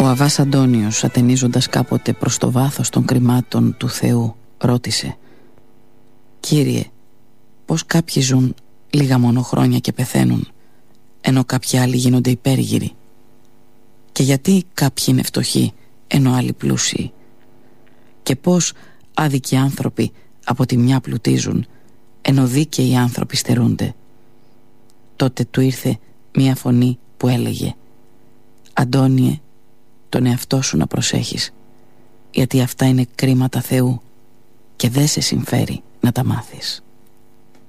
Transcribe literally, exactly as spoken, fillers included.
Ο Αββάς Αντώνιος, ατενίζοντας κάποτε προς το βάθος των κρυμάτων του Θεού, ρώτησε: «Κύριε, πως κάποιοι ζουν λίγα μόνο χρόνια και πεθαίνουν, ενώ κάποιοι άλλοι γίνονται υπέργυροι? Και γιατί κάποιοι είναι φτωχοί, ενώ άλλοι πλούσιοι? Και πως άδικοι άνθρωποι από τη μια πλουτίζουν, ενώ δίκαιοι άνθρωποι στερούνται?» Τότε του ήρθε μία φωνή που έλεγε: «Αντώνιε, τον εαυτό σου να προσέχεις, γιατί αυτά είναι κρίματα Θεού και δεν σε συμφέρει να τα μάθεις».